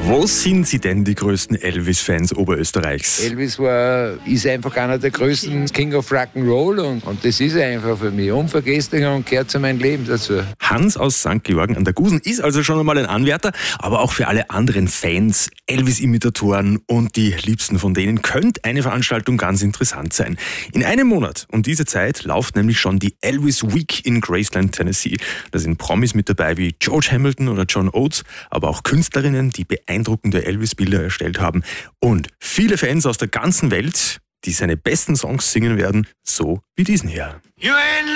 Wo sind Sie denn die größten Elvis-Fans Oberösterreichs? Elvis ist einfach einer der größten King of Rock'n'Roll und das ist einfach für mich unvergesslich und gehört zu meinem Leben dazu. Hans aus St. Georgen an der Gusen ist also schon einmal ein Anwärter, aber auch für alle anderen Fans, Elvis-Imitatoren und die Liebsten von denen könnte eine Veranstaltung ganz interessant sein. In einem Monat um diese Zeit läuft nämlich schon die Elvis Week in Graceland, Tennessee. Da sind Promis mit dabei wie George Hamilton oder John Oates, aber auch Künstlerinnen, die beeindruckende Elvis-Bilder erstellt haben und viele Fans aus der ganzen Welt, die seine besten Songs singen werden, so wie diesen hier.